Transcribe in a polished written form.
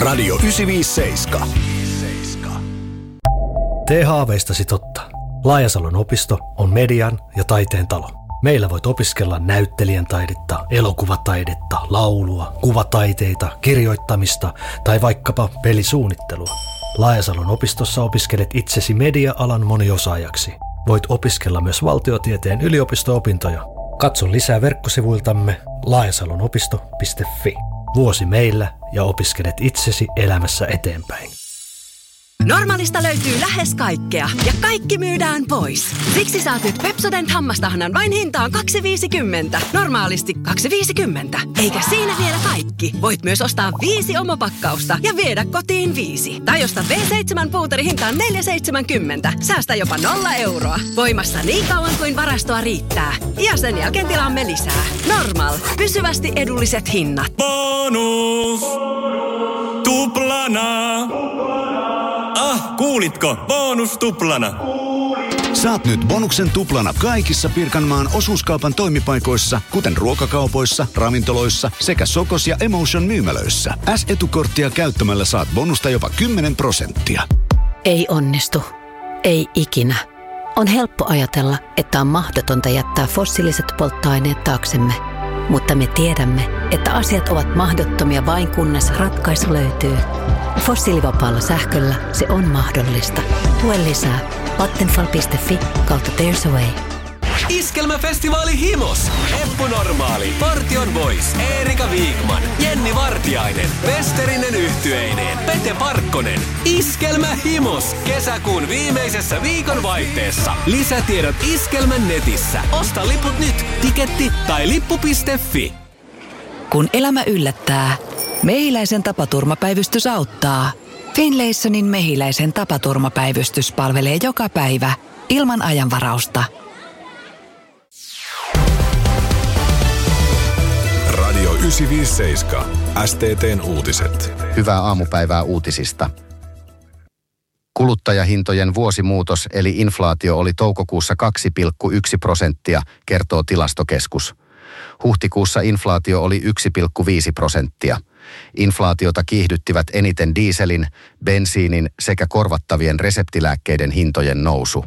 Radio 957. Tee haaveistasi totta. Laajasalon opisto on median ja taiteen talo. Meillä voit opiskella näyttelijän taidetta, elokuvataidetta, laulua, kuvataiteita, kirjoittamista tai vaikkapa pelisuunnittelua. Laajasalon opistossa opiskelet itsesi media-alan moniosaajaksi. Voit opiskella myös valtiotieteen yliopisto-opintoja. Katso lisää verkkosivuiltamme laajasalonopisto.fi. Vuosi meillä ja opiskelet itsesi elämässä eteenpäin. Normaalista löytyy lähes kaikkea ja kaikki myydään pois. Siksi saat nyt Pepsodent hammastahnan vain hintaan 2,50. Normaalisti 2,50. Eikä siinä vielä kaikki. Voit myös ostaa 5 omopakkausta ja viedä kotiin 5. Tai ostaa V7 puuteri hintaan 4,70. Säästä jopa 0 euroa. Voimassa niin kauan kuin varastoa riittää. Ja sen jälkeen tilaamme lisää. Normal. Pysyvästi edulliset hinnat. Bonus! Tuplana! Kuulitko? Bonus tuplana. Saat nyt bonuksen tuplana kaikissa Pirkanmaan osuuskaupan toimipaikoissa, kuten ruokakaupoissa, ravintoloissa sekä Sokos ja Emotion myymälöissä. S-etukorttia käyttämällä saat bonusta jopa 10%. Ei onnistu. Ei ikinä. On helppo ajatella, että on mahdotonta jättää fossiiliset polttoaineet taaksemme. Mutta me tiedämme, että asiat ovat mahdottomia vain kunnes ratkaisu löytyy. Fossiilivapaalla sähköllä se on mahdollista. Tue lisää vattenfall.fi/There's a way. Iskelmäfestivaali Himos. Eppu Normaali, Partion Boys, Eerika Viikman, Jenni Vartiainen, Westerinen Yhtyeineen, Pete Parkkonen. Iskelmä Himos. Kesäkuun viimeisessä viikonvaihteessa. Lisätiedot Iskelmän netissä. Osta liput nyt. Tiketti tai lippu.fi. Kun elämä yllättää, Mehiläisen tapaturmapäivystys auttaa. Finlaysonin Mehiläisen tapaturmapäivystys palvelee joka päivä ilman ajanvarausta. Radio 957. STT:n uutiset. Hyvää aamupäivää uutisista. Kuluttajahintojen vuosimuutos eli inflaatio oli toukokuussa 2,1%, kertoo Tilastokeskus. Huhtikuussa inflaatio oli 1,5%. Inflaatiota kiihdyttivät eniten dieselin, bensiinin sekä korvattavien reseptilääkkeiden hintojen nousu.